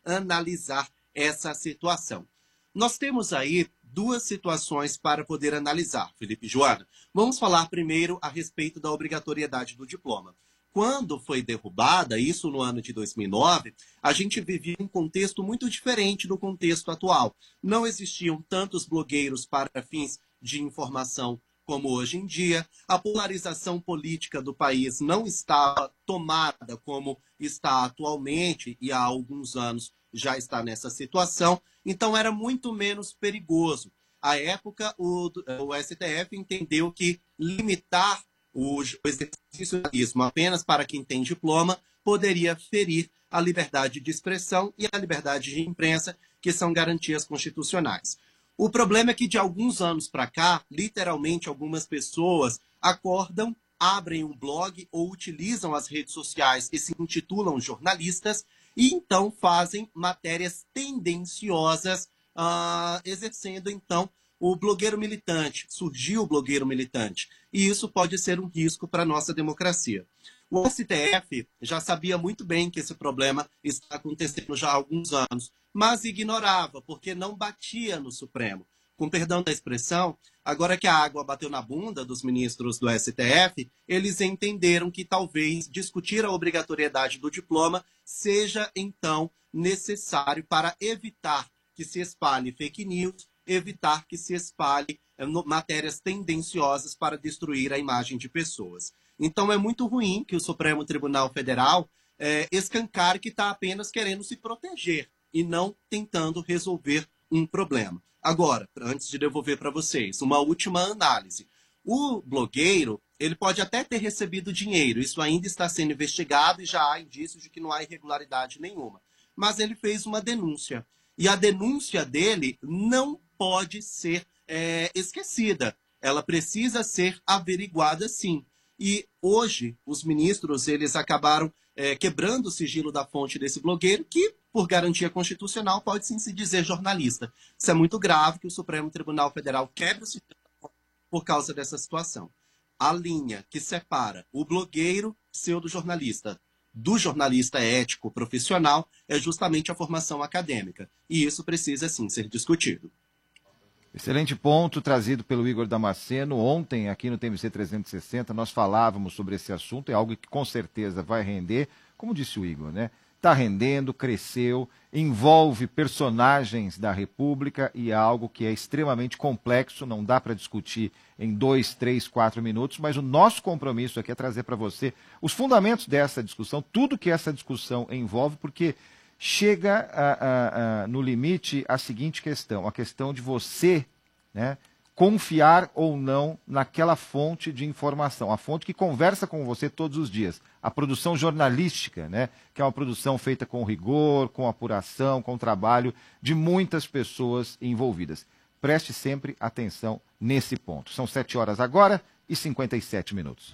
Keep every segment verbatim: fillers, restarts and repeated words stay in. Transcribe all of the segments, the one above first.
analisar essa situação. Nós temos aí duas situações para poder analisar, Felipe e Joana. Vamos falar primeiro a respeito da obrigatoriedade do diploma. Quando foi derrubada, isso no ano de dois mil e nove, a gente vivia um contexto muito diferente do contexto atual. Não existiam tantos blogueiros para fins de informação como hoje em dia. A polarização política do país não estava tomada como está atualmente e há alguns anos já está nessa situação. Então era muito menos perigoso. À época, o, o S T F entendeu que limitar o exercício do jornalismo apenas para quem tem diploma poderia ferir a liberdade de expressão e a liberdade de imprensa, que são garantias constitucionais. O problema é que de alguns anos para cá, literalmente algumas pessoas acordam, abrem um blog ou utilizam as redes sociais e se intitulam jornalistas e então fazem matérias tendenciosas, uh, exercendo então o blogueiro militante. Surgiu o blogueiro militante. E isso pode ser um risco para a nossa democracia. O S T F já sabia muito bem que esse problema está acontecendo já há alguns anos, mas ignorava, porque não batia no Supremo. Com perdão da expressão, agora que a água bateu na bunda dos ministros do S T F, eles entenderam que talvez discutir a obrigatoriedade do diploma seja, então, necessário para evitar que se espalhe fake news, evitar que se espalhe matérias tendenciosas para destruir a imagem de pessoas. Então é muito ruim que o Supremo Tribunal Federal é, escancare que está apenas querendo se proteger e não tentando resolver um problema. Agora, antes de devolver para vocês, uma última análise. O blogueiro, ele pode até ter recebido dinheiro, isso ainda está sendo investigado e já há indícios de que não há irregularidade nenhuma. Mas ele fez uma denúncia. E a denúncia dele não pode ser é, esquecida. Ela precisa ser averiguada, sim. E hoje, os ministros, eles acabaram é, quebrando o sigilo da fonte desse blogueiro, que, por garantia constitucional, pode sim se dizer jornalista. Isso é muito grave que o Supremo Tribunal Federal quebre o sigilo da fonte por causa dessa situação. A linha que separa o blogueiro pseudo-jornalista do jornalista ético profissional é justamente a formação acadêmica. E isso precisa, sim, ser discutido. Excelente ponto trazido pelo Igor Damasceno. Ontem, aqui no T M C trezentos e sessenta, nós falávamos sobre esse assunto. É algo que com certeza vai render, como disse o Igor, né? Está rendendo, cresceu, envolve personagens da República e é algo que é extremamente complexo, não dá para discutir em dois, três, quatro minutos, mas o nosso compromisso aqui é trazer para você os fundamentos dessa discussão, tudo que essa discussão envolve, porque chega a, a, a, no limite a seguinte questão, a questão de você, né, confiar ou não naquela fonte de informação, a fonte que conversa com você todos os dias, a produção jornalística, né, que é uma produção feita com rigor, com apuração, com trabalho de muitas pessoas envolvidas. Preste sempre atenção nesse ponto. São sete horas agora e cinquenta e sete minutos.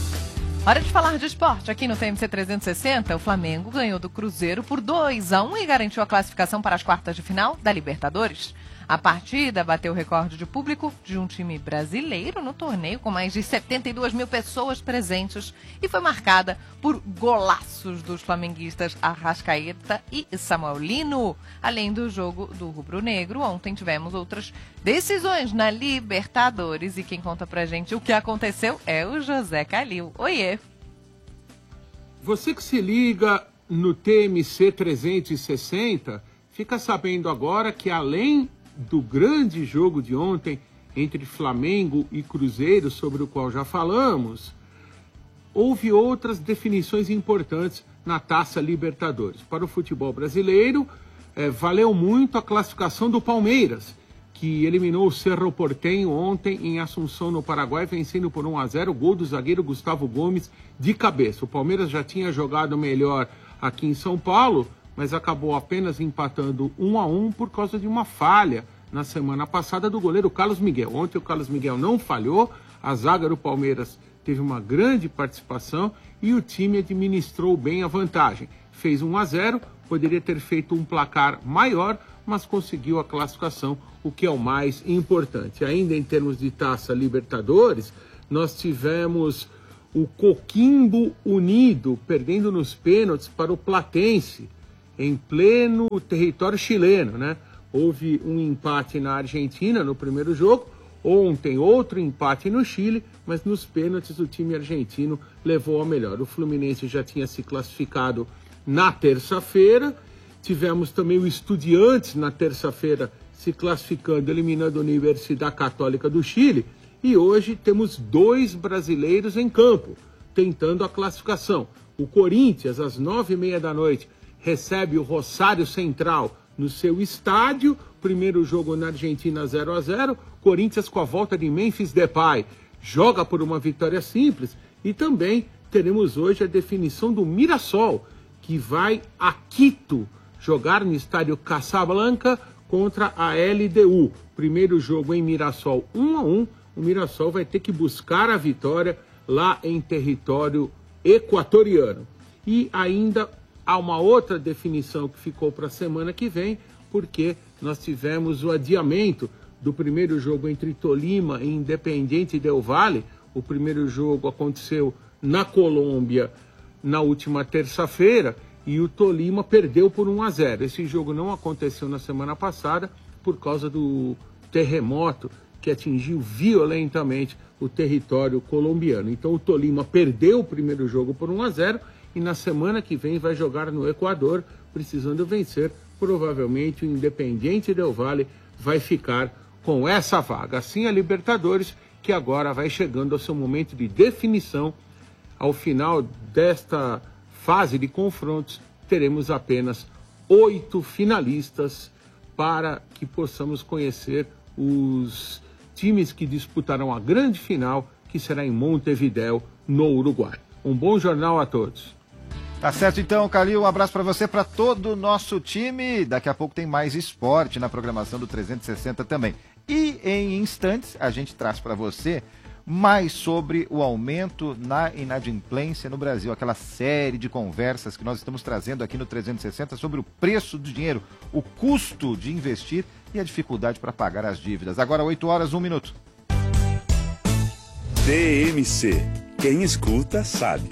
Hora de falar de esporte. Aqui no T M C trezentos e sessenta, o Flamengo ganhou do Cruzeiro por dois a um e garantiu a classificação para as quartas de final da Libertadores. A partida bateu o recorde de público de um time brasileiro no torneio, com mais de setenta e duas mil pessoas presentes, e foi marcada por golaços dos flamenguistas Arrascaeta e Samuel Lino. Além do jogo do rubro-negro, ontem tivemos outras decisões na Libertadores, e quem conta pra gente o que aconteceu é o José Calil. Oiê! Você que se liga no T M C trezentos e sessenta, fica sabendo agora que além do grande jogo de ontem entre Flamengo e Cruzeiro, sobre o qual já falamos, houve outras definições importantes na Taça Libertadores. Para o futebol brasileiro, é, valeu muito a classificação do Palmeiras, que eliminou o Cerro Porteño ontem em Assunção, no Paraguai, vencendo por um a zero, gol do zagueiro Gustavo Gomes de cabeça. O Palmeiras já tinha jogado melhor aqui em São Paulo, mas acabou apenas empatando um a um por causa de uma falha na semana passada do goleiro Carlos Miguel. Ontem o Carlos Miguel não falhou, a zaga do Palmeiras teve uma grande participação e o time administrou bem a vantagem. Fez um a zero, poderia ter feito um placar maior, mas conseguiu a classificação, o que é o mais importante. Ainda em termos de Taça Libertadores, nós tivemos o Coquimbo Unido perdendo nos pênaltis para o Platense. em pleno território chileno, né? Houve um empate na Argentina no primeiro jogo, ontem outro empate no Chile, mas nos pênaltis o time argentino levou a melhor. O Fluminense já tinha se classificado na terça-feira, tivemos também o Estudiantes na terça-feira se classificando, eliminando a Universidade Católica do Chile, e hoje temos dois brasileiros em campo, tentando a classificação. O Corinthians, às nove e meia da noite, recebe o Rosário Central no seu estádio. Primeiro jogo na Argentina, zero a zero. Corinthians com a volta de Memphis Depay joga por uma vitória simples. E também teremos hoje a definição do Mirassol, que vai a Quito jogar no estádio Casablanca contra a L D U. Primeiro jogo em Mirassol, um a um. O Mirassol vai ter que buscar a vitória lá em território equatoriano. E ainda há uma outra definição que ficou para a semana que vem, porque nós tivemos o adiamento do primeiro jogo entre Tolima e Independiente del Valle. O primeiro jogo aconteceu na Colômbia na última terça-feira e o Tolima perdeu por um a zero. Esse jogo não aconteceu na semana passada por causa do terremoto que atingiu violentamente o território colombiano. Então o Tolima perdeu o primeiro jogo por um a zero e na semana que vem vai jogar no Equador, precisando vencer. Provavelmente o Independiente del Valle vai ficar com essa vaga. Assim a Libertadores, que agora vai chegando ao seu momento de definição. Ao final desta fase de confrontos, teremos apenas oito finalistas para que possamos conhecer os times que disputarão a grande final, que será em Montevidéu, no Uruguai. Um bom jornal a todos. Tá certo então, Calil, um abraço para você, para todo o nosso time. Daqui a pouco tem mais esporte na programação do trezentos e sessenta também. E em instantes a gente traz para você mais sobre o aumento na inadimplência no Brasil, aquela série de conversas que nós estamos trazendo aqui no trezentos e sessenta sobre o preço do dinheiro, o custo de investir e a dificuldade para pagar as dívidas. Agora oito horas, um minuto. D M C. Quem escuta sabe.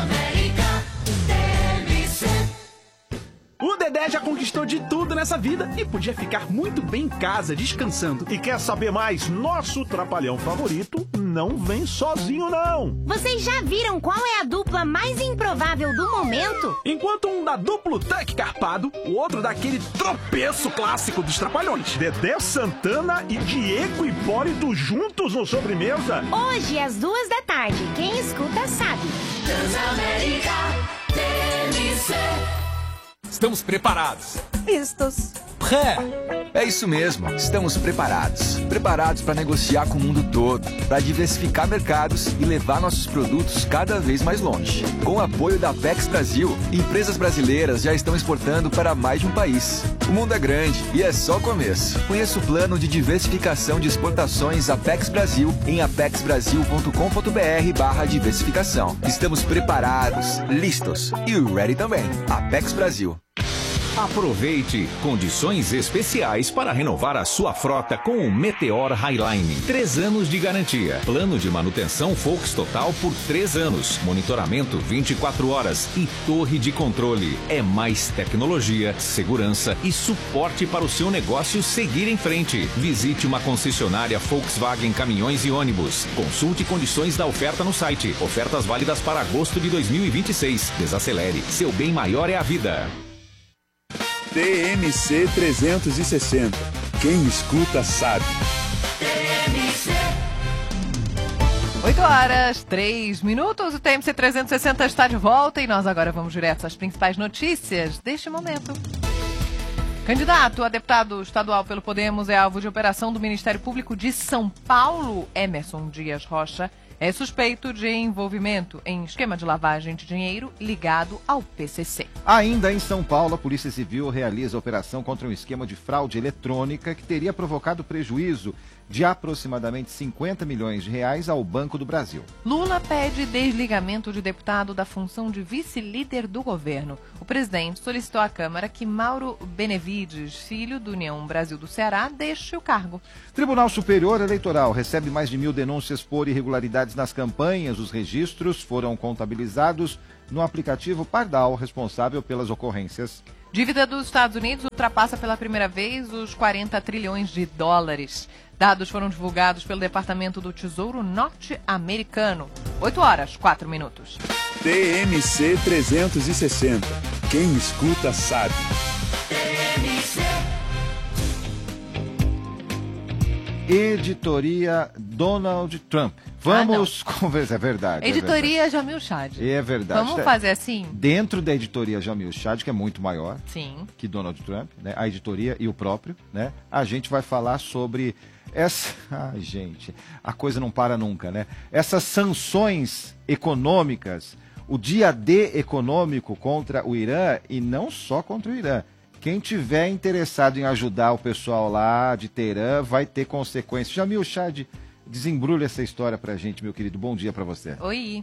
O Dedé já conquistou de tudo nessa vida e podia ficar muito bem em casa, descansando. E quer saber mais? Nosso trapalhão favorito não vem sozinho, não. Vocês já viram qual é a dupla mais improvável do momento? Enquanto um dá duplo tanque carpado, o outro dá aquele tropeço clássico dos trapalhões. Dedé Santana e Diego Hipólito juntos no Sobremesa. Hoje, às duas da tarde. Quem escuta sabe. Transamérica T M C. Estamos preparados. Vistos. Pré. É isso mesmo, estamos preparados. Preparados para negociar com o mundo todo, para diversificar mercados e levar nossos produtos cada vez mais longe. Com o apoio da Apex Brasil, empresas brasileiras já estão exportando para mais de um país. O mundo é grande e é só o começo. Conheça o plano de diversificação de exportações Apex Brasil em apex brasil ponto com ponto br barra diversificação. Estamos preparados, listos e ready também. Apex Brasil. Aproveite condições especiais para renovar a sua frota com o Meteor Highline. Três anos de garantia. Plano de manutenção Volks Total por três anos. Monitoramento vinte e quatro horas e torre de controle. É mais tecnologia, segurança e suporte para o seu negócio seguir em frente. Visite uma concessionária Volkswagen Caminhões e Ônibus. Consulte condições da oferta no site. Ofertas válidas para agosto de dois mil e vinte e seis. Desacelere. Seu bem maior é a vida. T M C trezentos e sessenta. Quem escuta sabe. oito horas, três minutos. O T M C trezentos e sessenta está de volta e nós agora vamos direto às principais notícias deste momento. Candidato a deputado estadual pelo Podemos é alvo de operação do Ministério Público de São Paulo. Emerson Dias Rocha é suspeito de envolvimento em esquema de lavagem de dinheiro ligado ao P C C. Ainda em São Paulo, a Polícia Civil realiza operação contra um esquema de fraude eletrônica que teria provocado prejuízo de aproximadamente cinquenta milhões de reais ao Banco do Brasil. Lula pede desligamento de deputado da função de vice-líder do governo. O presidente solicitou à Câmara que Mauro Benevides, filho do União Brasil do Ceará, deixe o cargo. Tribunal Superior Eleitoral recebe mais de mil denúncias por irregularidades nas campanhas. Os registros foram contabilizados no aplicativo Pardal, responsável pelas ocorrências. Dívida dos Estados Unidos ultrapassa pela primeira vez os quarenta trilhões de dólares. Dados foram divulgados pelo Departamento do Tesouro norte-americano. oito horas, quatro minutos. T M C trezentos e sessenta. Quem escuta sabe. Editoria Donald Trump. Vamos ah, conversar, é verdade. Editoria é verdade. Jamil Chad. É verdade. Vamos fazer assim? Dentro da editoria Jamil Chad, que é muito maior Sim. que Donald Trump, né? A editoria e o próprio, né? A gente vai falar sobre essa... Ai, gente, a coisa não para nunca, né? Essas sanções econômicas, o dia D econômico contra o Irã, e não só contra o Irã. Quem tiver interessado em ajudar o pessoal lá de Teherã vai ter consequências. Jamil Chad, desembrulha essa história pra gente, meu querido. Bom dia pra você. Oi.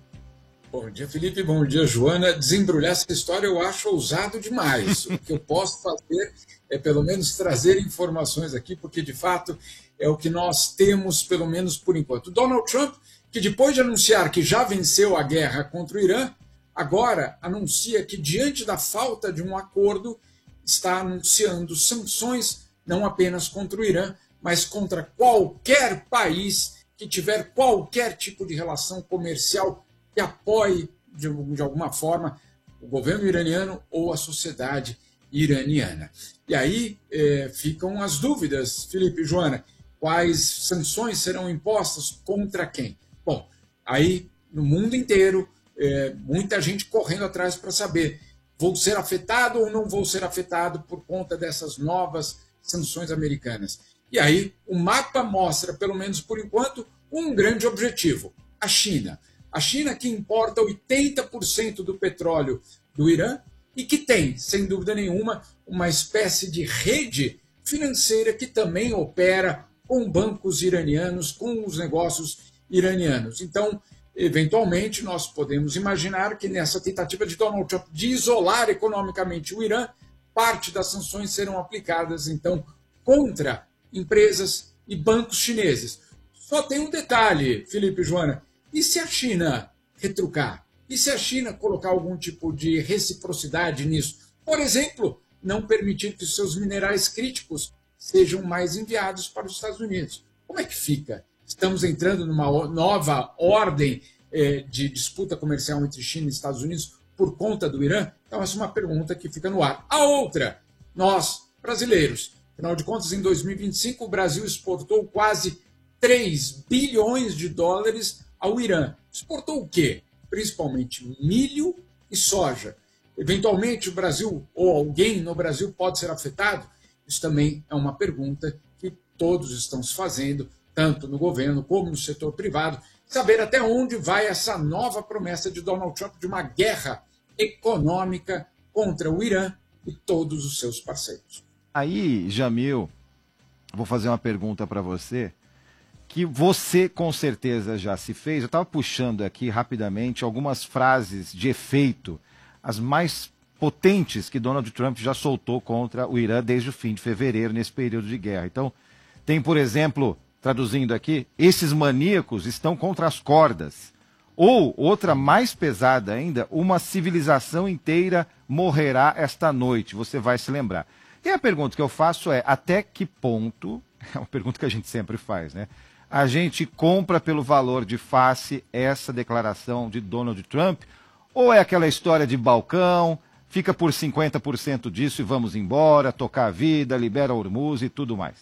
Bom dia, Felipe. Bom dia, Joana. Desembrulhar essa história eu acho ousado demais. O que eu posso fazer é, pelo menos, trazer informações aqui, porque, de fato, é o que nós temos, pelo menos por enquanto. Donald Trump, que depois de anunciar que já venceu a guerra contra o Irã, agora anuncia que, diante da falta de um acordo, está anunciando sanções não apenas contra o Irã, mas contra qualquer país que tiver qualquer tipo de relação comercial que apoie, de, de alguma forma, o governo iraniano ou a sociedade iraniana. E aí é, ficam as dúvidas, Felipe e Joana, quais sanções serão impostas contra quem? Bom, aí no mundo inteiro, é, muita gente correndo atrás para saber, vou ser afetado ou não vou ser afetado por conta dessas novas sanções americanas? E aí o mapa mostra, pelo menos por enquanto, um grande objetivo: a China. A China que importa oitenta por cento do petróleo do Irã e que tem, sem dúvida nenhuma, uma espécie de rede financeira que também opera com bancos iranianos, com os negócios iranianos. Então, eventualmente, nós podemos imaginar que nessa tentativa de Donald Trump de isolar economicamente o Irã, parte das sanções serão aplicadas, então, contra empresas e bancos chineses. Só tem um detalhe, Felipe e Joana: e se a China retrucar? E se a China colocar algum tipo de reciprocidade nisso? Por exemplo, não permitir que os seus minerais críticos sejam mais enviados para os Estados Unidos. Como é que fica? Estamos entrando numa nova ordem eh, de disputa comercial entre China e Estados Unidos por conta do Irã? Então, essa é uma pergunta que fica no ar. A outra, nós, brasileiros, afinal de contas, em dois mil e vinte e cinco, o Brasil exportou quase três bilhões de dólares ao Irã. Exportou o quê? Principalmente milho e soja. Eventualmente, o Brasil, ou alguém no Brasil, pode ser afetado? Isso também é uma pergunta que todos estão se fazendo, tanto no governo como no setor privado, saber até onde vai essa nova promessa de Donald Trump de uma guerra econômica contra o Irã e todos os seus parceiros. Aí, Jamil, vou fazer uma pergunta para você, que você com certeza já se fez. Eu estava puxando aqui rapidamente algumas frases de efeito, as mais potentes que Donald Trump já soltou contra o Irã desde o fim de fevereiro, nesse período de guerra. Então, tem, por exemplo, traduzindo aqui, esses maníacos estão contra as cordas. Ou, outra mais pesada ainda, uma civilização inteira morrerá esta noite. Você vai se lembrar. E a pergunta que eu faço é, até que ponto, é uma pergunta que a gente sempre faz, né? A gente compra pelo valor de face essa declaração de Donald Trump? Ou é aquela história de balcão, fica por cinquenta por cento disso e vamos embora, tocar a vida, libera Hormuz e tudo mais?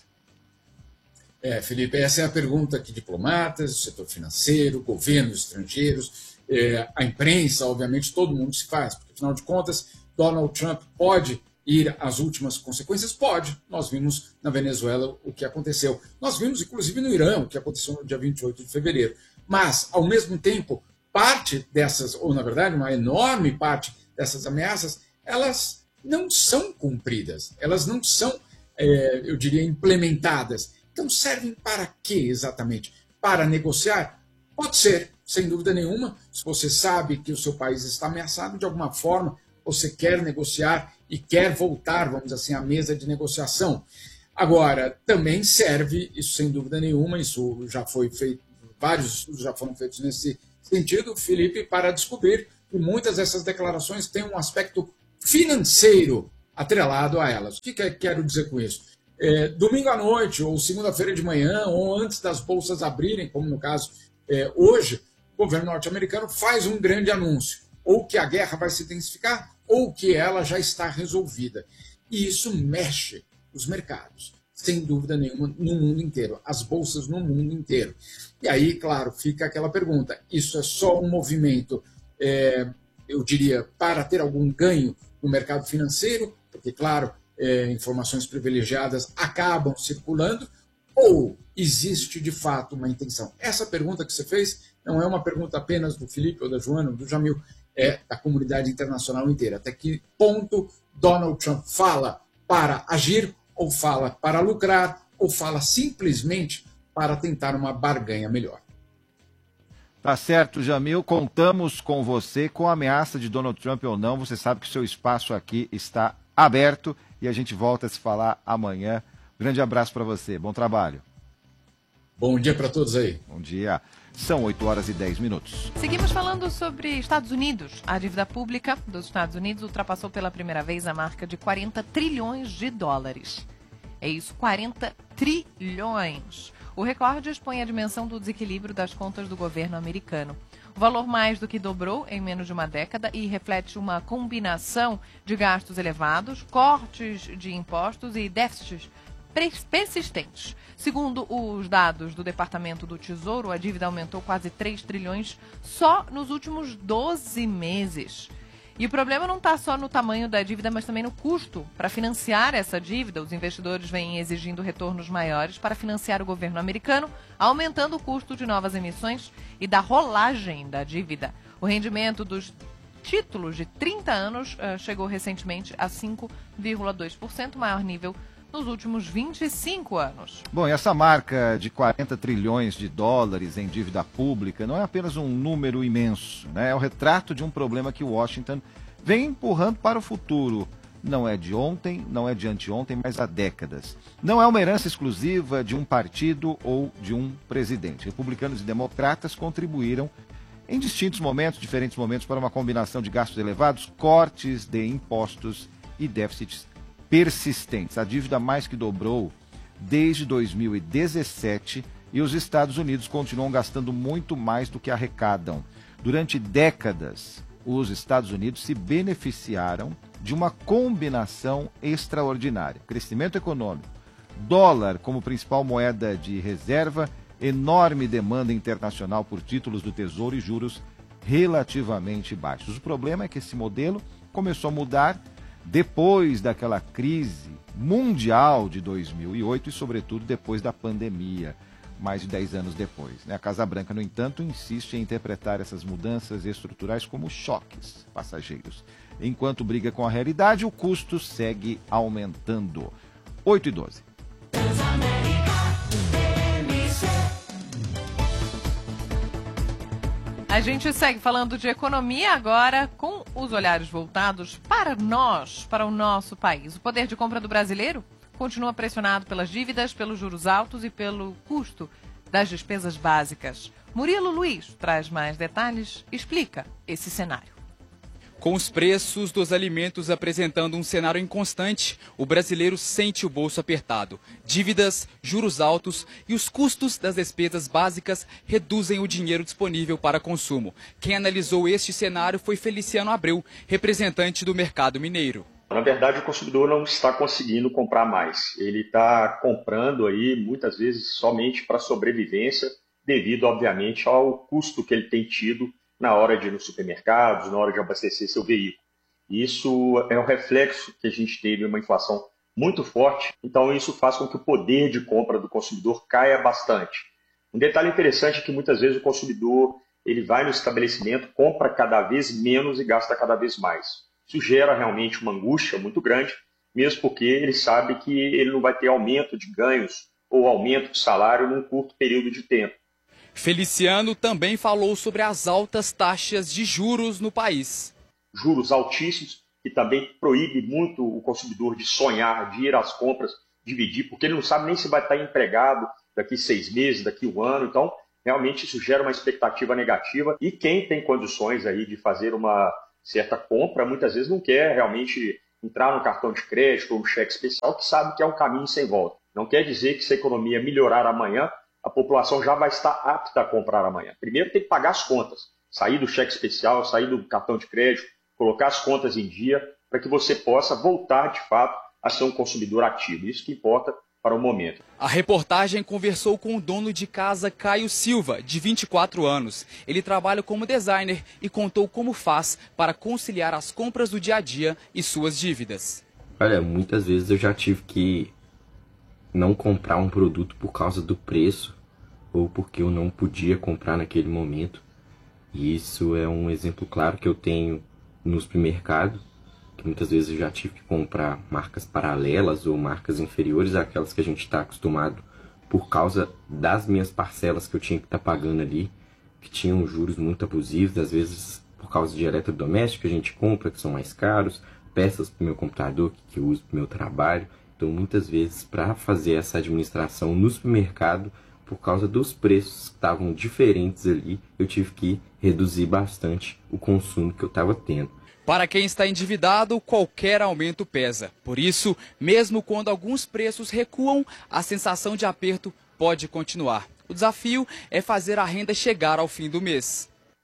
É, Felipe, essa é a pergunta que diplomatas, o setor financeiro, governos estrangeiros, é, a imprensa, obviamente, todo mundo se faz, porque, afinal de contas, Donald Trump pode ir às últimas consequências? Pode. Nós vimos na Venezuela o que aconteceu. Nós vimos, inclusive, no Irã, o que aconteceu no dia vinte e oito de fevereiro. Mas, ao mesmo tempo, parte dessas, ou na verdade, uma enorme parte dessas ameaças, elas não são cumpridas, elas não são, é, eu diria, implementadas. Então, servem para quê exatamente? Para negociar? Pode ser, sem dúvida nenhuma. Se você sabe que o seu país está ameaçado, de alguma forma, você quer negociar e quer voltar, vamos dizer assim, à mesa de negociação. Agora, também serve, isso sem dúvida nenhuma, isso já foi feito, vários estudos já foram feitos nesse sentido, Felipe, para descobrir que muitas dessas declarações têm um aspecto financeiro atrelado a elas. O que, que eu quero dizer com isso? É, domingo à noite, ou segunda-feira de manhã, ou antes das bolsas abrirem, como no caso é, hoje, o governo norte-americano faz um grande anúncio, ou que a guerra vai se intensificar, ou que ela já está resolvida. E isso mexe os mercados, sem dúvida nenhuma, no mundo inteiro, as bolsas no mundo inteiro. E aí, claro, fica aquela pergunta, isso é só um movimento, é, eu diria, para ter algum ganho no mercado financeiro, porque, claro, é, informações privilegiadas acabam circulando, ou existe de fato uma intenção? Essa pergunta que você fez não é uma pergunta apenas do Felipe ou da Joana ou do Jamil, é da comunidade internacional inteira. Até que ponto Donald Trump fala para agir, ou fala para lucrar, ou fala simplesmente para tentar uma barganha melhor? Tá certo, Jamil. Contamos com você, com a ameaça de Donald Trump ou não. Você sabe que o seu espaço aqui está aberto e a gente volta a se falar amanhã. Grande abraço para você. Bom trabalho. Bom dia para todos aí. Bom dia. São oito horas e dez minutos. Seguimos falando sobre Estados Unidos. A dívida pública dos Estados Unidos ultrapassou pela primeira vez a marca de quarenta trilhões de dólares. É isso, quarenta trilhões. O recorde expõe a dimensão do desequilíbrio das contas do governo americano. O valor mais do que dobrou em menos de uma década e reflete uma combinação de gastos elevados, cortes de impostos e déficits persistentes. Segundo os dados do Departamento do Tesouro, a dívida aumentou quase três trilhões só nos últimos doze meses. E o problema não está só no tamanho da dívida, mas também no custo. Para financiar essa dívida, os investidores vêm exigindo retornos maiores para financiar o governo americano, aumentando o custo de novas emissões e da rolagem da dívida. O rendimento dos títulos de trinta anos uh, chegou recentemente a cinco vírgula dois por cento, maior nível nos últimos vinte e cinco anos. Bom, e essa marca de quarenta trilhões de dólares em dívida pública não é apenas um número imenso, né? É o retrato de um problema que Washington vem empurrando para o futuro. Não é de ontem, não é de anteontem, mas há décadas. Não é uma herança exclusiva de um partido ou de um presidente. Republicanos e democratas contribuíram em distintos momentos, diferentes momentos, para uma combinação de gastos elevados, cortes de impostos e déficits persistentes. A dívida mais que dobrou desde dois mil e dezessete e os Estados Unidos continuam gastando muito mais do que arrecadam. Durante décadas, os Estados Unidos se beneficiaram de uma combinação extraordinária. Crescimento econômico, dólar como principal moeda de reserva, enorme demanda internacional por títulos do Tesouro e juros relativamente baixos. O problema é que esse modelo começou a mudar depois daquela crise mundial de dois mil e oito e, sobretudo, depois da pandemia, mais de dez anos depois, né? A Casa Branca, no entanto, insiste em interpretar essas mudanças estruturais como choques passageiros. Enquanto briga com a realidade, o custo segue aumentando. oito e doze. A gente segue falando de economia agora com os olhares voltados para nós, para o nosso país. O poder de compra do brasileiro continua pressionado pelas dívidas, pelos juros altos e pelo custo das despesas básicas. Murilo Luiz traz mais detalhes e explica esse cenário. Com os preços dos alimentos apresentando um cenário inconstante, o brasileiro sente o bolso apertado. Dívidas, juros altos e os custos das despesas básicas reduzem o dinheiro disponível para consumo. Quem analisou este cenário foi Feliciano Abreu, representante do mercado mineiro. Na verdade, o consumidor não está conseguindo comprar mais. Ele está comprando aí, muitas vezes, somente para sobrevivência, devido, obviamente, ao custo que ele tem tido na hora de ir nos supermercados, na hora de abastecer seu veículo. Isso é um reflexo que a gente teve uma inflação muito forte, então isso faz com que o poder de compra do consumidor caia bastante. Um detalhe interessante é que muitas vezes o consumidor ele vai no estabelecimento, compra cada vez menos e gasta cada vez mais. Isso gera realmente uma angústia muito grande, mesmo porque ele sabe que ele não vai ter aumento de ganhos ou aumento de salário num curto período de tempo. Feliciano também falou sobre as altas taxas de juros no país. Juros altíssimos, que também proíbe muito o consumidor de sonhar, de ir às compras, dividir, porque ele não sabe nem se vai estar empregado daqui seis meses, daqui um ano. Então, realmente isso gera uma expectativa negativa. E quem tem condições aí de fazer uma, certa compra, muitas vezes não quer realmente entrar no cartão de crédito ou no cheque especial, que sabe que é um caminho sem volta. Não quer dizer que se a economia melhorar amanhã, a população já vai estar apta a comprar amanhã. Primeiro tem que pagar as contas, sair do cheque especial, sair do cartão de crédito, colocar as contas em dia, para que você possa voltar, de fato, a ser um consumidor ativo. Isso que importa para o momento. A reportagem conversou com o dono de casa, Caio Silva, de vinte e quatro anos. Ele trabalha como designer e contou como faz para conciliar as compras do dia a dia e suas dívidas. Olha, muitas vezes eu já tive que não comprar um produto por causa do preço ou porque eu não podia comprar naquele momento. E isso é um exemplo claro que eu tenho no supermercado, que muitas vezes eu já tive que comprar marcas paralelas ou marcas inferiores àquelas que a gente está acostumado por causa das minhas parcelas que eu tinha que estar tá pagando ali, que tinham juros muito abusivos, às vezes por causa de eletrodomésticos que a gente compra, que são mais caros, peças para o meu computador que eu uso para o meu trabalho. Então muitas vezes para fazer essa administração no supermercado, por causa dos preços que estavam diferentes ali, eu tive que reduzir bastante o consumo que eu estava tendo. Para quem está endividado, qualquer aumento pesa. Por isso, mesmo quando alguns preços recuam, a sensação de aperto pode continuar. O desafio é fazer a renda chegar ao fim do mês.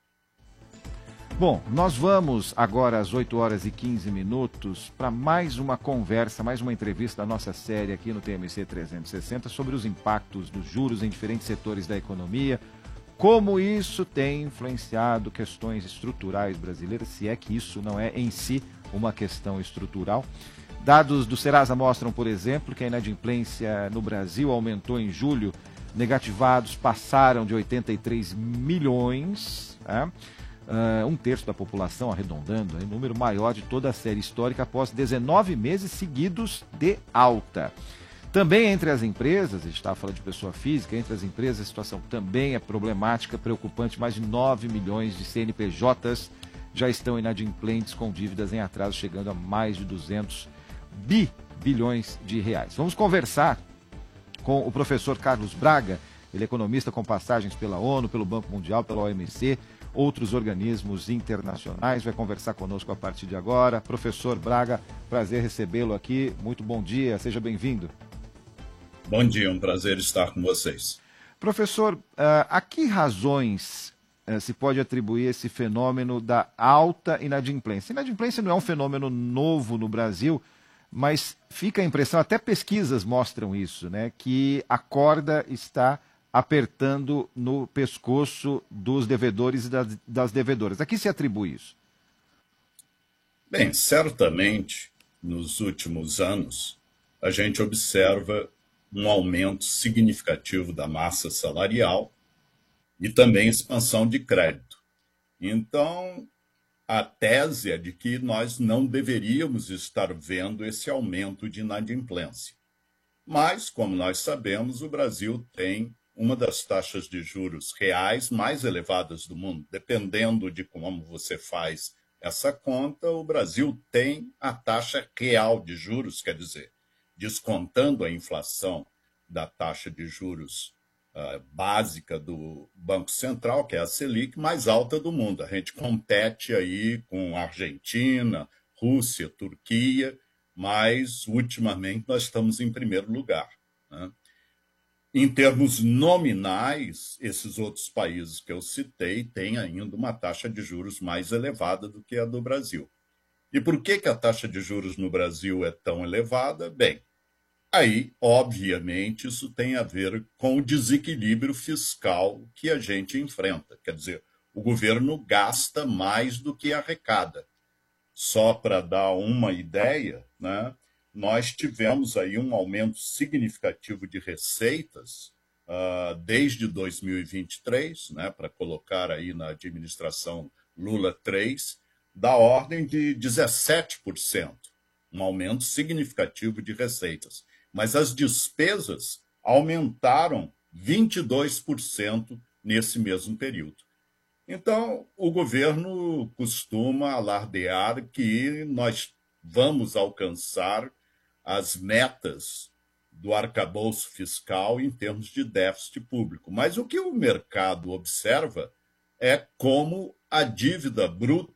Bom, nós vamos agora às oito horas e quinze minutos para mais uma conversa, mais uma entrevista da nossa série aqui no T M C trezentos e sessenta sobre os impactos dos juros em diferentes setores da economia, como isso tem influenciado questões estruturais brasileiras, se é que isso não é em si uma questão estrutural. Dados do Serasa mostram, por exemplo, que a inadimplência no Brasil aumentou em julho, negativados passaram de oitenta e três milhões, né? Uh, um terço da população, arredondando, um número maior de toda a série histórica após dezenove meses seguidos de alta. Também entre as empresas, a gente estava falando de pessoa física, entre as empresas a situação também é problemática, preocupante, mais de nove milhões de C N P Js já estão inadimplentes com dívidas em atraso, chegando a mais de duzentos bilhões de reais. Vamos conversar com o professor Carlos Braga, ele é economista com passagens pela ONU, pelo Banco Mundial, pela O M C, outros organismos internacionais, vai conversar conosco a partir de agora. Professor Braga, prazer recebê-lo aqui, muito bom dia, seja bem-vindo. Bom dia, um prazer estar com vocês. Professor, uh, a que razões uh, se pode atribuir esse fenômeno da alta inadimplência? Inadimplência não é um fenômeno novo no Brasil, mas fica a impressão, até pesquisas mostram isso, né, que a corda está apertando no pescoço dos devedores e das, das devedoras. A que se atribui isso? Bem, certamente, nos últimos anos, a gente observa um aumento significativo da massa salarial e também expansão de crédito. Então, a tese é de que nós não deveríamos estar vendo esse aumento de inadimplência. Mas, como nós sabemos, o Brasil tem uma das taxas de juros reais mais elevadas do mundo. Dependendo de como você faz essa conta, o Brasil tem a taxa real de juros, quer dizer, descontando a inflação da taxa de juros uh, básica do Banco Central, que é a Selic, mais alta do mundo. A gente compete aí com Argentina, Rússia, Turquia, mas ultimamente nós estamos em primeiro lugar, né? Em termos nominais, esses outros países que eu citei têm ainda uma taxa de juros mais elevada do que a do Brasil. E por que que a taxa de juros no Brasil é tão elevada? Bem, aí, obviamente, isso tem a ver com o desequilíbrio fiscal que a gente enfrenta. Quer dizer, o governo gasta mais do que arrecada. Só para dar uma ideia, né, nós tivemos aí um aumento significativo de receitas uh, desde dois mil e vinte e três, né, para colocar aí na administração Lula três, da ordem de dezessete por cento, um aumento significativo de receitas. Mas as despesas aumentaram vinte e dois por cento nesse mesmo período. Então, o governo costuma alardear que nós vamos alcançar as metas do arcabouço fiscal em termos de déficit público. Mas o que o mercado observa é como a dívida bruta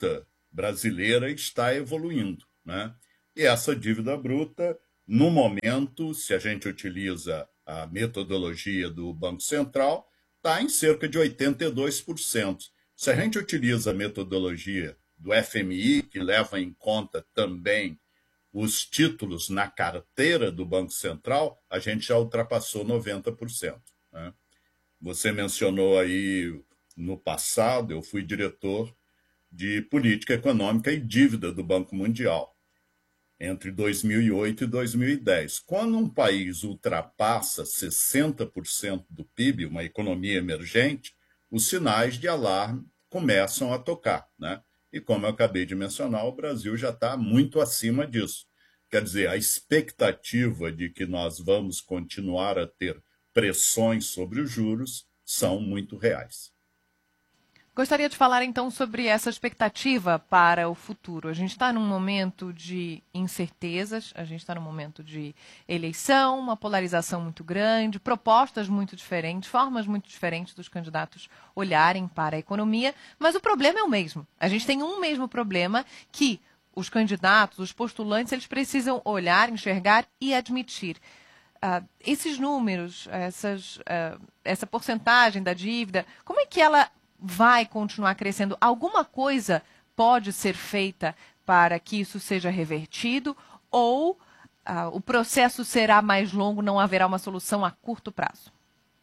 brasileira está evoluindo, né? E essa dívida bruta, no momento, se a gente utiliza a metodologia do Banco Central, está em cerca de oitenta e dois por cento. Se a gente utiliza a metodologia do F M I, que leva em conta também os títulos na carteira do Banco Central, a gente já ultrapassou noventa por cento, né? Você mencionou aí, no passado, eu fui diretor de política econômica e dívida do Banco Mundial, entre dois mil e oito e dois mil e dez. Quando um país ultrapassa sessenta por cento do P I B, uma economia emergente, os sinais de alarme começam a tocar, né? E como eu acabei de mencionar, o Brasil já está muito acima disso. Quer dizer, a expectativa de que nós vamos continuar a ter pressões sobre os juros são muito reais. Gostaria de falar então sobre essa expectativa para o futuro. A gente está num momento de incertezas, a gente está num momento de eleição, uma polarização muito grande, propostas muito diferentes, formas muito diferentes dos candidatos olharem para a economia, mas o problema é o mesmo. A gente tem um mesmo problema que os candidatos, os postulantes, eles precisam olhar, enxergar e admitir. Uh, esses números, essas, uh, essa porcentagem da dívida, como é que ela vai continuar crescendo? Alguma coisa pode ser feita para que isso seja revertido ou uh, o processo será mais longo, não haverá uma solução a curto prazo?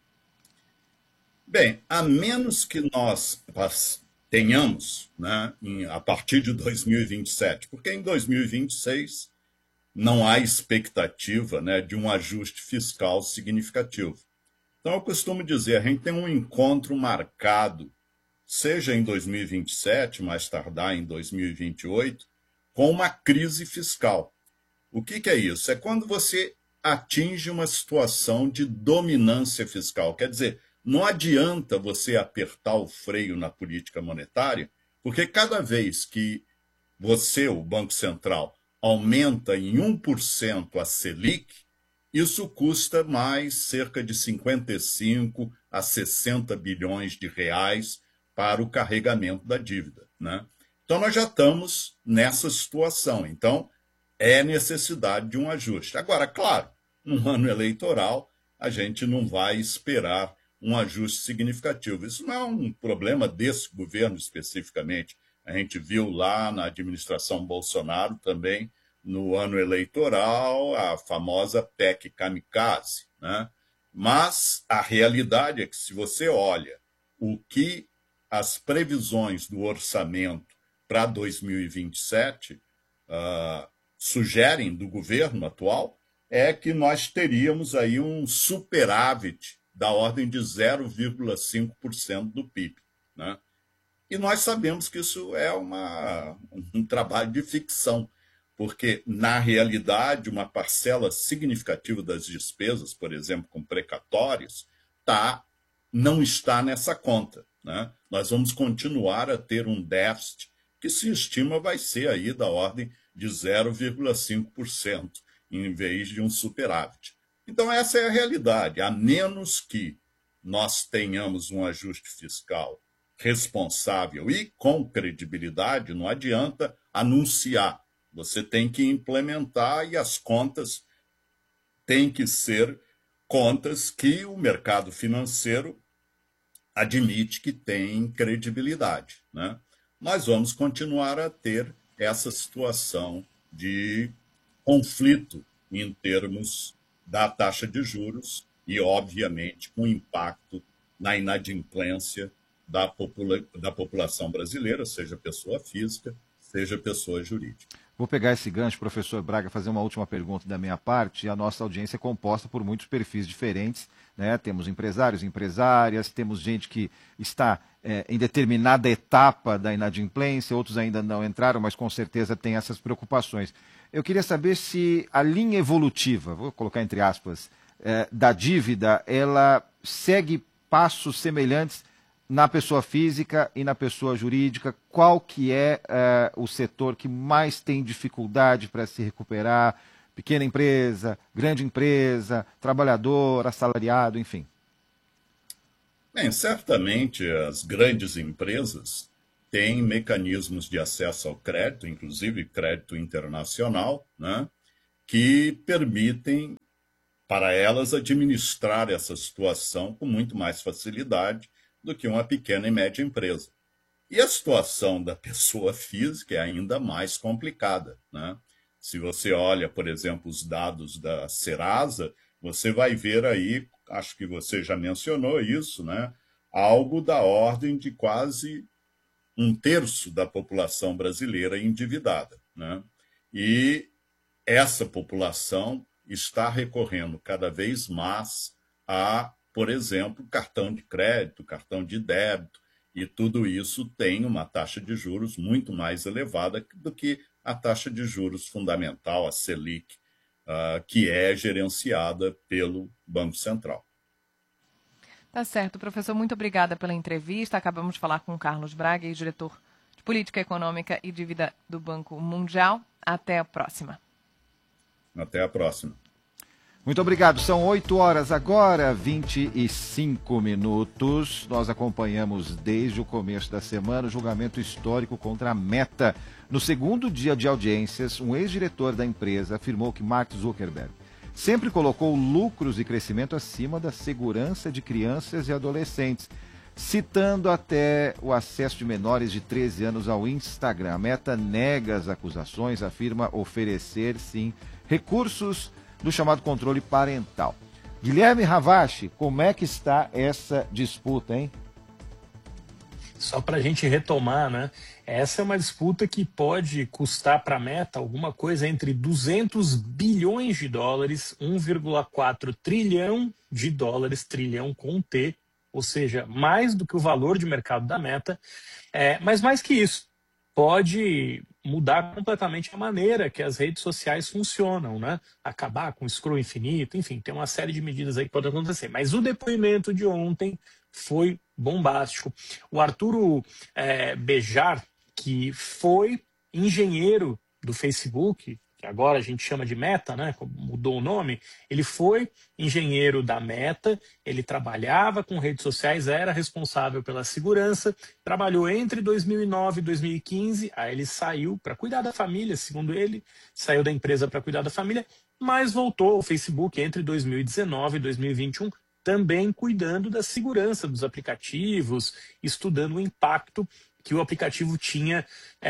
Bem, a menos que nós tenhamos, né, em, a partir de dois mil e vinte e sete, porque em dois mil e vinte e seis não há expectativa, né, de um ajuste fiscal significativo. Então, eu costumo dizer, a gente tem um encontro marcado, seja em dois mil e vinte e sete, mais tardar em dois mil e vinte e oito, com uma crise fiscal. O que, que é isso? É quando você atinge uma situação de dominância fiscal. Quer dizer, não adianta você apertar o freio na política monetária, porque cada vez que você, o Banco Central, aumenta em um por cento a Selic, isso custa mais cerca de cinquenta e cinco a sessenta bilhões de reais para o carregamento da dívida, né? Então, nós já estamos nessa situação. Então, é necessidade de um ajuste. Agora, claro, num ano eleitoral, a gente não vai esperar um ajuste significativo. Isso não é um problema desse governo especificamente. A gente viu lá na administração Bolsonaro também, no ano eleitoral, a famosa P E C kamikaze, né? Mas a realidade é que, se você olha o que as previsões do orçamento para dois mil e vinte e sete uh, sugerem do governo atual, é que nós teríamos aí um superávit da ordem de zero vírgula cinco por cento do P I B, né? E nós sabemos que isso é uma, um trabalho de ficção, porque, na realidade, uma parcela significativa das despesas, por exemplo, com precatórios, tá, não está nessa conta, né? Nós vamos continuar a ter um déficit que se estima vai ser aí da ordem de zero vírgula cinco por cento, em vez de um superávit. Então, essa é a realidade. A menos que nós tenhamos um ajuste fiscal responsável e com credibilidade, não adianta anunciar. Você tem que implementar, e as contas têm que ser contas que o mercado financeiro admite que tem credibilidade, né? Nós vamos continuar a ter essa situação de conflito em termos da taxa de juros e, obviamente, com impacto na inadimplência da, popula da população brasileira, seja pessoa física, seja pessoa jurídica. Vou pegar esse gancho, professor Braga, fazer uma última pergunta da minha parte. A nossa audiência é composta por muitos perfis diferentes, né? Temos empresários, empresárias, temos gente que está é, em determinada etapa da inadimplência, outros ainda não entraram, mas com certeza têm essas preocupações. Eu queria saber se a linha evolutiva, vou colocar entre aspas, é, da dívida, ela segue passos semelhantes na pessoa física e na pessoa jurídica. Qual que é uh, o setor que mais tem dificuldade para se recuperar? Pequena empresa, grande empresa, trabalhador, assalariado, enfim. Bem, certamente as grandes empresas tem mecanismos de acesso ao crédito, inclusive crédito internacional, né, que permitem para elas administrar essa situação com muito mais facilidade do que uma pequena e média empresa. E a situação da pessoa física é ainda mais complicada, né? Se você olha, por exemplo, os dados da Serasa, você vai ver aí, acho que você já mencionou isso, né? Algo da ordem de quase um terço da população brasileira endividada, né? E essa população está recorrendo cada vez mais a, por exemplo, cartão de crédito, cartão de débito, e tudo isso tem uma taxa de juros muito mais elevada do que a taxa de juros fundamental, a Selic, uh, que é gerenciada pelo Banco Central. Tá certo, professor. Muito obrigada pela entrevista. Acabamos de falar com o Carlos Braga, diretor de Política Econômica e Dívida do Banco Mundial. Até a próxima. Até a próxima. Muito obrigado. São oito horas agora, vinte e cinco minutos. Nós acompanhamos desde o começo da semana o julgamento histórico contra a Meta. No segundo dia de audiências, um ex-diretor da empresa afirmou que Mark Zuckerberg sempre colocou lucros e crescimento acima da segurança de crianças e adolescentes, citando até o acesso de menores de treze anos ao Instagram. A Meta nega as acusações, afirma oferecer, sim, recursos do chamado controle parental. Guilherme Ravache, como é que está essa disputa, hein? Só para a gente retomar, né? Essa é uma disputa que pode custar para a Meta alguma coisa entre duzentos bilhões de dólares, um vírgula quatro trilhão de dólares, trilhão com T, ou seja, mais do que o valor de mercado da Meta, é, mas mais que isso, pode mudar completamente a maneira que as redes sociais funcionam, né? Acabar com o scroll infinito, enfim, tem uma série de medidas aí que podem acontecer. Mas o depoimento de ontem foi bombástico. O Arturo é, Bejar, que foi engenheiro do Facebook, que agora a gente chama de Meta, né? Mudou o nome, ele foi engenheiro da Meta, ele trabalhava com redes sociais, era responsável pela segurança, trabalhou entre dois mil e nove e dois mil e quinze, aí ele saiu para cuidar da família, segundo ele, saiu da empresa para cuidar da família, mas voltou ao Facebook entre dois mil e dezenove e dois mil e vinte e um, também cuidando da segurança dos aplicativos, estudando o impacto que o aplicativo tinha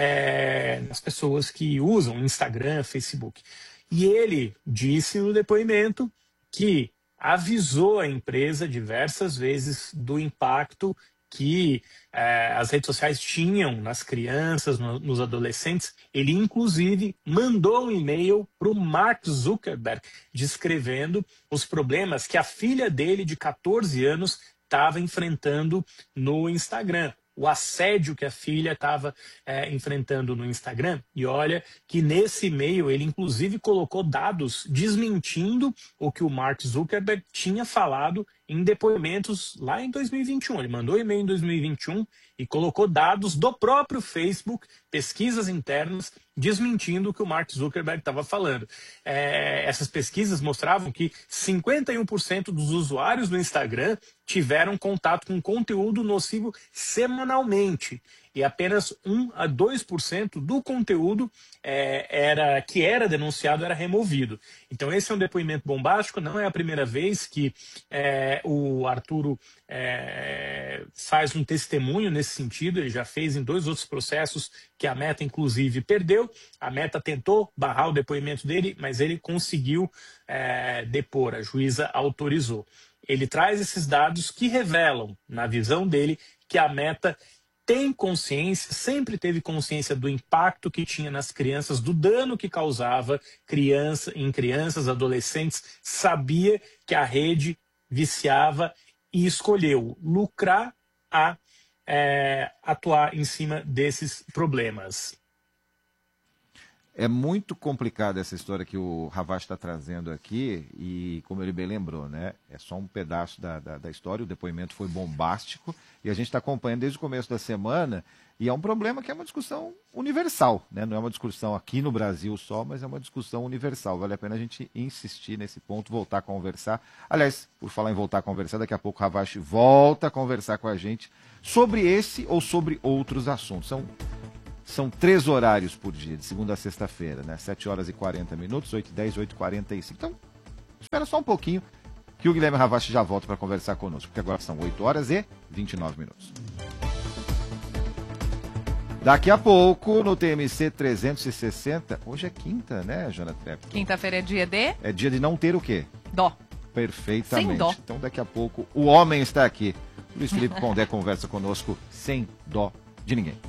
é, nas pessoas que usam Instagram, Facebook. E ele disse no depoimento que avisou a empresa diversas vezes do impacto que é, as redes sociais tinham nas crianças, no, nos adolescentes. Ele, inclusive, mandou um e-mail para o Mark Zuckerberg descrevendo os problemas que a filha dele, de catorze anos, estava enfrentando no Instagram. O assédio que a filha estava é, enfrentando no Instagram. E olha que nesse e-mail ele inclusive colocou dados desmentindo o que o Mark Zuckerberg tinha falado em depoimentos lá em dois mil e vinte e um. Ele mandou e-mail em dois mil e vinte e um e colocou dados do próprio Facebook, pesquisas internas, desmentindo o que o Mark Zuckerberg estava falando. É, essas pesquisas mostravam que cinquenta e um por cento dos usuários do Instagram tiveram contato com conteúdo nocivo semanalmente. E apenas um a dois por cento do conteúdo é, era, que era denunciado era removido. Então esse é um depoimento bombástico, não é a primeira vez que é, o Arturo é, faz um testemunho nesse sentido, ele já fez em dois outros processos que a Meta inclusive perdeu. A Meta tentou barrar o depoimento dele, mas ele conseguiu é, depor, a juíza autorizou. Ele traz esses dados que revelam, na visão dele, que a Meta tem consciência, sempre teve consciência do impacto que tinha nas crianças, do dano que causava criança, em crianças, adolescentes, sabia que a rede viciava e escolheu lucrar a é, atuar em cima desses problemas. É muito complicada essa história que o Ravache está trazendo aqui, e como ele bem lembrou, né, é só um pedaço da, da, da história, o depoimento foi bombástico, e a gente está acompanhando desde o começo da semana, e é um problema que é uma discussão universal, né? Não é uma discussão aqui no Brasil só, mas é uma discussão universal. Vale a pena a gente insistir nesse ponto, voltar a conversar. Aliás, por falar em voltar a conversar, daqui a pouco o Ravache volta a conversar com a gente sobre esse ou sobre outros assuntos. São... São três horários por dia, de segunda a sexta-feira, né? sete horas e quarenta minutos, oito e dez, oito e quarenta e cinco. Então, espera só um pouquinho que o Guilherme Ravache já volta para conversar conosco, porque agora são oito horas e vinte e nove minutos. Daqui a pouco, no T M C trezentos e sessenta, hoje é quinta, né, Jana Trepp? Quinta-feira é dia de... É dia de não ter o quê? Dó. Perfeitamente. Sem dó. Então, daqui a pouco, o homem está aqui. Luiz Felipe Condé conversa conosco sem dó de ninguém.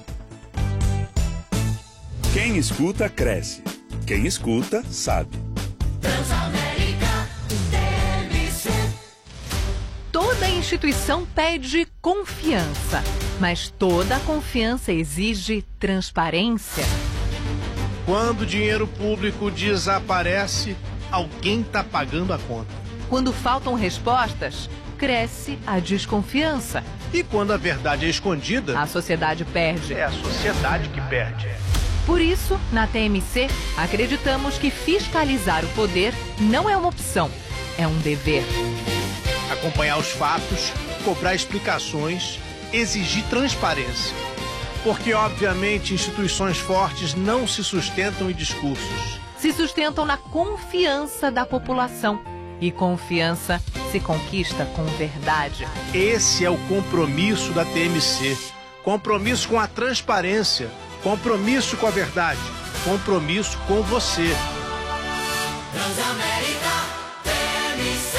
Quem escuta, cresce. Quem escuta, sabe. Transamérica T M C. Toda instituição pede confiança, mas toda confiança exige transparência. Quando o dinheiro público desaparece, alguém está pagando a conta. Quando faltam respostas, cresce a desconfiança. E quando a verdade é escondida, a sociedade perde. É a sociedade que perde. Por isso, na T M C, acreditamos que fiscalizar o poder não é uma opção, é um dever. Acompanhar os fatos, cobrar explicações, exigir transparência. Porque, obviamente, instituições fortes não se sustentam em discursos. Se sustentam na confiança da população. E confiança se conquista com verdade. Esse é o compromisso da T M C. Compromisso com a transparência. Compromisso com a verdade. Compromisso com você. Transamérica T M C.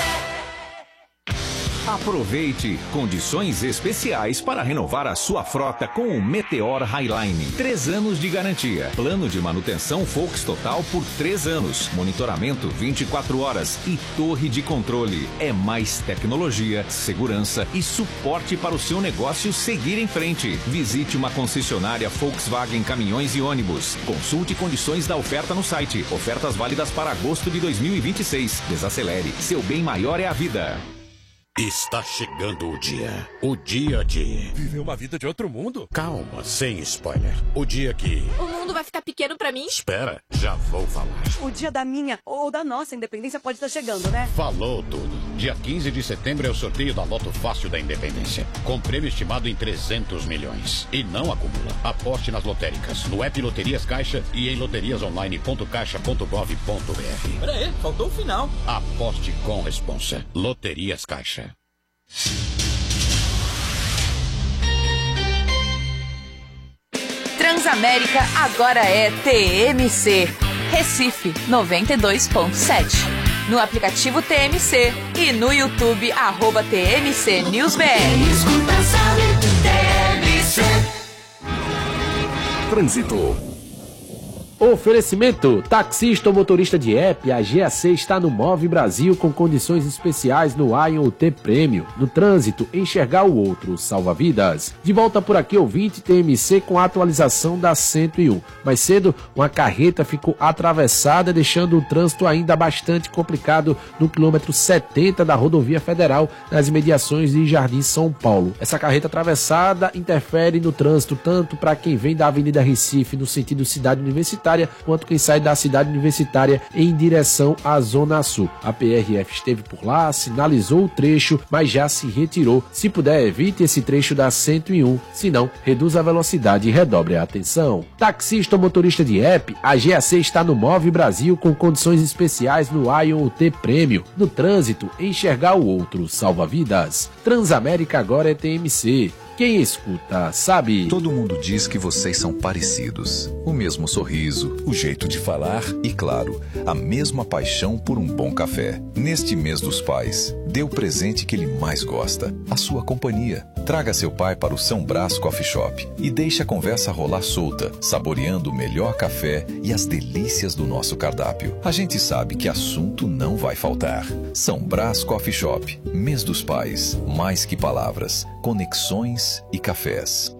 Aproveite condições especiais para renovar a sua frota com o Meteor Highline. Três anos de garantia. Plano de manutenção Fox Total por três anos. Monitoramento vinte e quatro horas e torre de controle. É mais tecnologia, segurança e suporte para o seu negócio seguir em frente. Visite uma concessionária Volkswagen Caminhões e Ônibus. Consulte condições da oferta no site. Ofertas válidas para agosto de dois mil e vinte e seis. Desacelere. Seu bem maior é a vida. Está chegando o dia. O dia de... Viver uma vida de outro mundo? Calma, sem spoiler. O dia que... O mundo vai ficar pequeno pra mim? Espera, já vou falar. O dia da minha ou da nossa independência pode estar chegando, né? Falou tudo. Dia quinze de setembro é o sorteio da Loto Fácil da Independência. Com prêmio estimado em trezentos milhões. E não acumula. Aposte nas lotéricas, no app Loterias Caixa e em loterias online ponto caixa ponto gov ponto br. Pera aí, faltou o final. Aposte com responsa. Loterias Caixa. Transamérica agora é T M C. Recife noventa e dois ponto sete. No aplicativo T M C e no YouTube, arroba T M C News B R. Escuta, sabe, T M C. Trânsito. Oferecimento, taxista ou motorista de app, a G A C está no Move Brasil com condições especiais no Ion U T Prêmio. No trânsito, enxergar o outro salva vidas. De volta por aqui, ouvinte T M C com a atualização da cento e um. Mais cedo, uma carreta ficou atravessada, deixando o trânsito ainda bastante complicado no quilômetro setenta da rodovia federal, nas imediações de Jardim São Paulo. Essa carreta atravessada interfere no trânsito tanto para quem vem da Avenida Recife no sentido cidade universitária, quanto quem sai da cidade universitária em direção à Zona Sul. A P R F esteve por lá, sinalizou o trecho, mas já se retirou. Se puder, evite esse trecho da cento e um, se não, reduza a velocidade e redobre a atenção. Taxista ou motorista de app, a G A C está no Move Brasil com condições especiais no Ion U T Prêmio. No trânsito, enxergar o outro salva vidas. Transamérica agora é T M C. Quem escuta, sabe. Todo mundo diz que vocês são parecidos. O mesmo sorriso, o jeito de falar e, claro, a mesma paixão por um bom café. Neste mês dos pais, dê o presente que ele mais gosta, a sua companhia. Traga seu pai para o São Brás Coffee Shop e deixe a conversa rolar solta, saboreando o melhor café e as delícias do nosso cardápio. A gente sabe que assunto não vai faltar. São Brás Coffee Shop, mês dos pais, mais que palavras, conexões e cafés.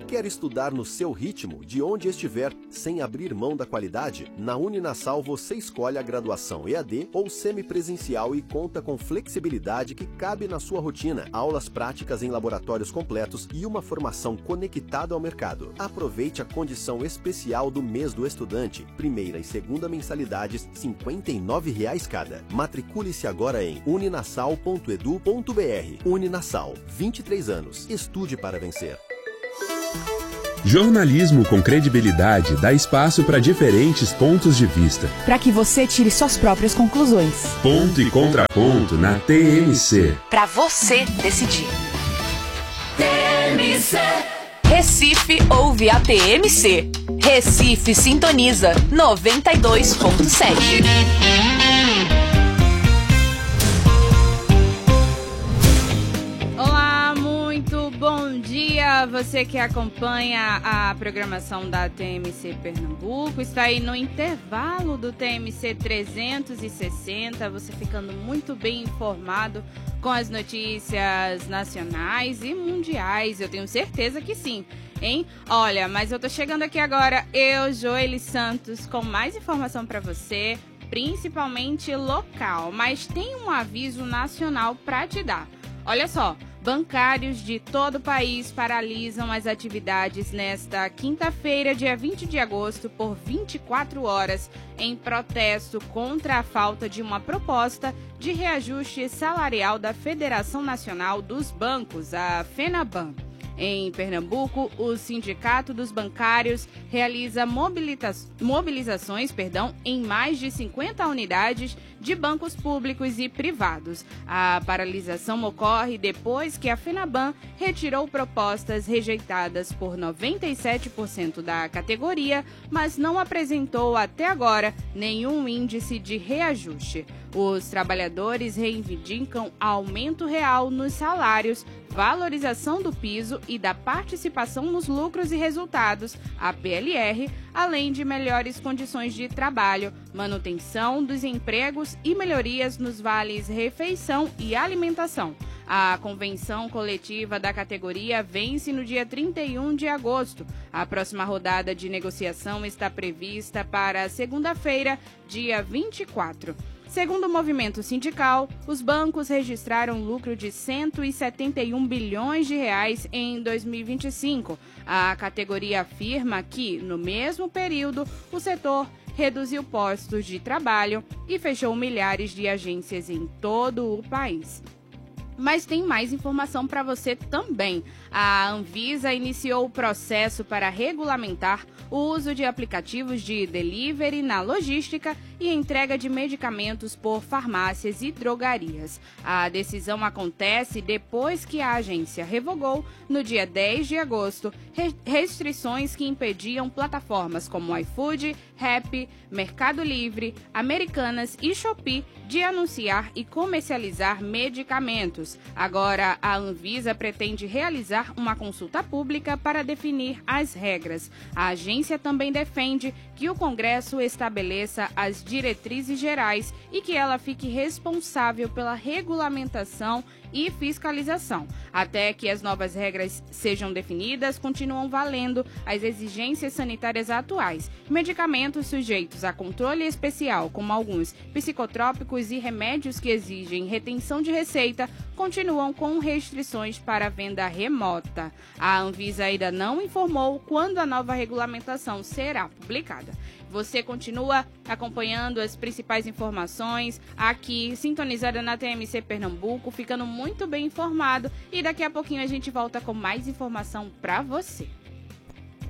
Quer estudar no seu ritmo, de onde estiver, sem abrir mão da qualidade? Na Uninasal você escolhe a graduação E A D ou semipresencial e conta com flexibilidade que cabe na sua rotina, aulas práticas em laboratórios completos e uma formação conectada ao mercado. Aproveite a condição especial do mês do estudante, primeira e segunda mensalidades, cinquenta e nove reais cada. Matricule-se agora em uninasal ponto edu ponto br. Uninasal, vinte e três anos. Estude para vencer. Jornalismo com credibilidade dá espaço para diferentes pontos de vista. Para que você tire suas próprias conclusões. Ponto e contraponto na T M C. Para você decidir. T M C. Recife ouve a T M C. Recife sintoniza noventa e dois ponto sete. Olá, muito bom dia. Você que acompanha a programação da T M C Pernambuco, está aí no intervalo do T M C trezentos e sessenta, você ficando muito bem informado com as notícias nacionais e mundiais. Eu tenho certeza que sim, hein? Olha, mas eu tô chegando aqui agora, eu, Joeli Santos, com mais informação para você, principalmente local, mas tem um aviso nacional para te dar. Olha só, bancários de todo o país paralisam as atividades nesta quinta-feira, dia vinte de agosto, por vinte e quatro horas, em protesto contra a falta de uma proposta de reajuste salarial da Federação Nacional dos Bancos, a FENABAN. Em Pernambuco, o Sindicato dos Bancários realiza mobiliza- mobilizações perdão, em mais de cinquenta unidades de bancos públicos e privados. A paralisação ocorre depois que a FENABAN retirou propostas rejeitadas por noventa e sete por cento da categoria, mas não apresentou até agora nenhum índice de reajuste. Os trabalhadores reivindicam aumento real nos salários, valorização do piso e da participação nos lucros e resultados, a P L R, além de melhores condições de trabalho, manutenção dos empregos e melhorias nos vales refeição e alimentação. A convenção coletiva da categoria vence no dia trinta e um de agosto. A próxima rodada de negociação está prevista para segunda-feira, dia vinte e quatro. Segundo o movimento sindical, os bancos registraram lucro de cento e setenta e um bilhões de reais em dois mil e vinte e cinco. A categoria afirma que, no mesmo período, o setor reduziu postos de trabalho e fechou milhares de agências em todo o país. Mas tem mais informação para você também. A Anvisa iniciou o processo para regulamentar o uso de aplicativos de delivery na logística e entrega de medicamentos por farmácias e drogarias. A decisão acontece depois que a agência revogou, no dia dez de agosto, restrições que impediam plataformas como iFood, Rappi, Mercado Livre, Americanas e Shopee de anunciar e comercializar medicamentos. Agora, a Anvisa pretende realizar uma consulta pública para definir as regras. A agência também defende que o Congresso estabeleça as diretrizes gerais e que ela fique responsável pela regulamentação e fiscalização. Até que as novas regras sejam definidas, continuam valendo as exigências sanitárias atuais. Medicamentos sujeitos a controle especial, como alguns psicotrópicos e remédios que exigem retenção de receita, continuam com restrições para venda remota. A Anvisa ainda não informou quando a nova regulamentação será publicada. Você continua acompanhando as principais informações aqui, sintonizada na T M C Pernambuco, ficando muito bem informado, e daqui a pouquinho a gente volta com mais informação para você.